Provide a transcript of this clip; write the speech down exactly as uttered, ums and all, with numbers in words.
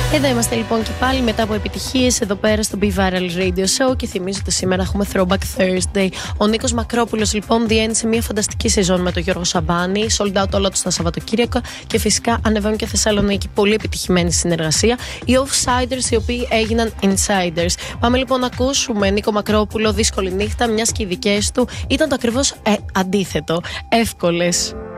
Εδώ είμαστε λοιπόν και πάλι μετά από επιτυχίες εδώ πέρα στο Be Viral Radio Show και θυμίζω ότι σήμερα έχουμε Throwback Thursday. Ο Νίκος Μακρόπουλος λοιπόν διένυσε μια φανταστική σεζόν με τον Γιώργο Σαμπάνη, sold out όλα του τα Σαββατοκύριακα και φυσικά ανεβαίνουν και Θεσσαλονίκη. Πολύ επιτυχημένη συνεργασία. Οι Offsiders οι οποίοι έγιναν Insiders. Πάμε λοιπόν να ακούσουμε Νίκο Μακρόπουλο, δύσκολη νύχτα, μιας και οι δικές του ήταν το ακριβώς ε, αντίθετο. Εύκολες.